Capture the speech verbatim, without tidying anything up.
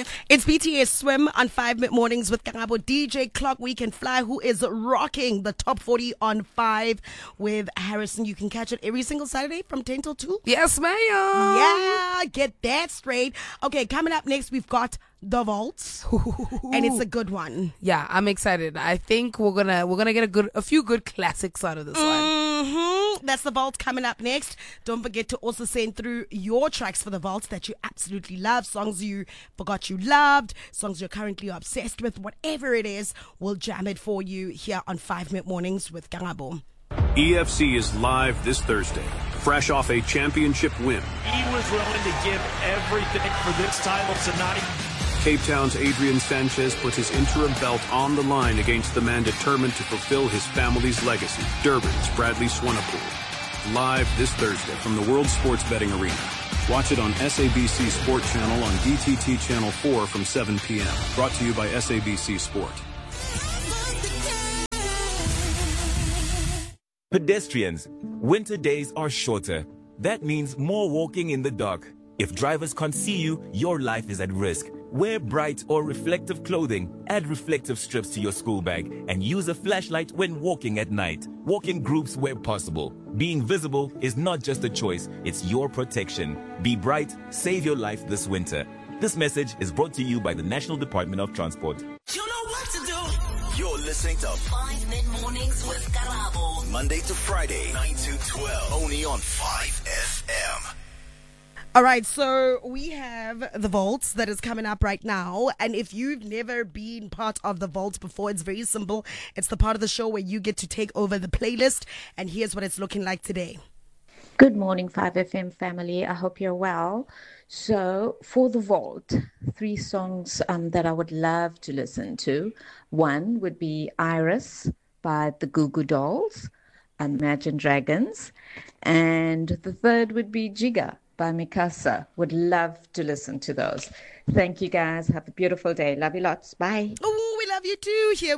It's B T S Swim on five Mid Mornings with Karabo. D J Clock We Can Fly, who is rocking the top forty on five with Harrison. You can catch it every single Saturday from ten till two. Yes, ma'am. Yeah, get that straight. Okay, coming up next, we've got The Vaults, and it's a good one. Yeah, I'm excited. I think we're gonna we're gonna get a good a few good classics out of this mm-hmm. one. That's The Vault coming up next. Don't forget to also send through your tracks for The Vault that you absolutely love, songs you forgot you loved, songs you're currently obsessed with, whatever it is, we'll jam it for you here on five Mid Mornings with Karabo. E F C is live this Thursday, fresh off a championship win. He was willing to give everything for this title tonight. Cape Town's Adrian Sanchez put his interim belt on the line against the man determined to fulfill his family's legacy, Durban's Bradley Swanepoel. Live this Thursday from the World Sports Betting Arena. Watch it on S A B C Sport Channel on D T T Channel four from seven p.m. Brought to you by S A B C Sport. Pedestrians, winter days are shorter. That means more walking in the dark. If drivers can't see you, your life is at risk. Wear bright or reflective clothing, add reflective strips to your school bag, and use a flashlight when walking at night. Walk in groups where possible. Being visible is not just a choice, it's your protection. Be bright, save your life this winter. This message is brought to you by the National Department of Transport. You know what to do. You're listening to five Mid Mornings with Karabo. Monday to Friday, nine to twelve. Only on five F M. All right, so we have The Vaults that is coming up right now. And if you've never been part of The Vaults before, it's very simple. It's the part of the show where you get to take over the playlist. And here's what it's looking like today. Good morning, five F M family. I hope you're well. So for The Vault, three songs um, that I would love to listen to. One would be Iris by the Goo Goo Dolls, Imagine Dragons. And the third would be Jigga by Mikasa. Would love to listen to those. Thank you guys. Have a beautiful day. Love you lots. Bye. Oh, we love you too. Here